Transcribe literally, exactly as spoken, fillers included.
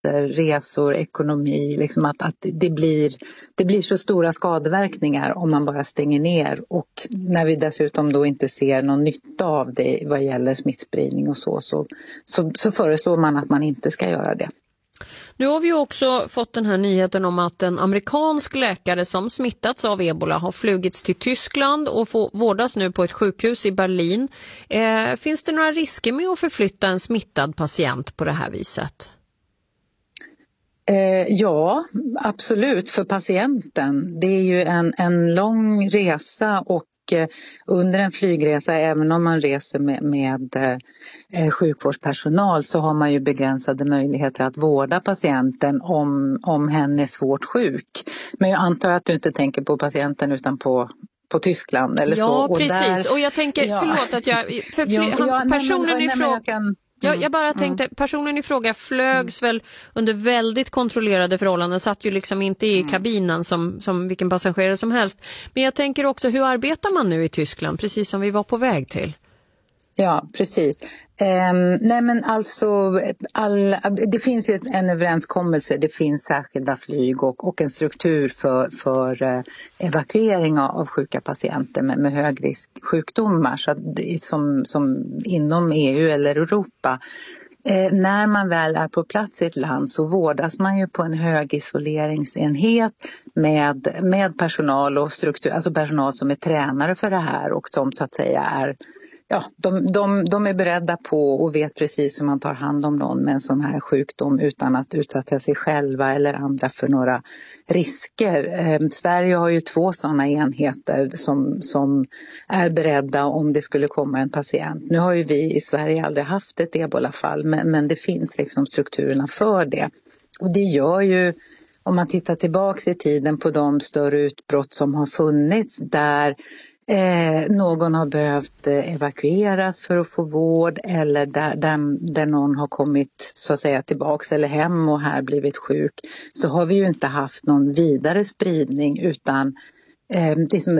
resor, ekonomi, liksom att, att det, blir, det blir så stora skadeverkningar om man bara stänger ner. Och när vi dessutom då inte ser någon nytta av det vad gäller smittspridning och så, så, så, så föreslår man att man inte ska göra det. Nu har vi ju också fått den här nyheten om att en amerikansk läkare som smittats av ebola har flugits till Tyskland och får vårdas nu på ett sjukhus i Berlin. Eh, finns det några risker med att förflytta en smittad patient på det här viset? Eh, ja, absolut, för patienten. Det är ju en, en lång resa och eh, under en flygresa, även om man reser med, med eh, sjukvårdspersonal, så har man ju begränsade möjligheter att vårda patienten om, om hen är svårt sjuk. Men jag antar att du inte tänker på patienten utan på på Tyskland eller ja, så. Ja, precis. där, och jag tänker, ja. förlåt att jag... För fly, ja, han, ja, personen nej, men, i nej, fråga... jag kan... Jag, jag bara tänkte, personen i fråga flögs mm. väl under väldigt kontrollerade förhållanden, satt ju liksom inte i mm. kabinen som, som vilken passagerare som helst. Men jag tänker också, hur arbetar man nu i Tyskland, precis som vi var på väg till? Ja, precis. Um, nej men alltså, all, det finns ju en överenskommelse, det finns särskilda flyg och, och en struktur för, för uh, evakuering av, av sjuka patienter med, med högrisksjukdomar så att det, som, som inom E U eller Europa. Eh, när man väl är på plats i ett land så vårdas man ju på en hög isoleringsenhet med, med personal och struktur, alltså personal som är tränare för det här och som så att säga är Ja, de, de, de är beredda på och vet precis hur man tar hand om någon med en sån här sjukdom utan att utsätta sig själva eller andra för några risker. Eh, Sverige har ju två sådana enheter som, som är beredda om det skulle komma en patient. Nu har ju vi i Sverige aldrig haft ett ebolafall, men, men det finns liksom strukturerna för det. Och det gör ju, om man tittar tillbaka i tiden på de större utbrott som har funnits där Eh, någon har behövt eh, evakueras för att få vård eller där, där, där någon har kommit så att säga tillbaks eller hem och här blivit sjuk, så har vi ju inte haft någon vidare spridning utan eh, liksom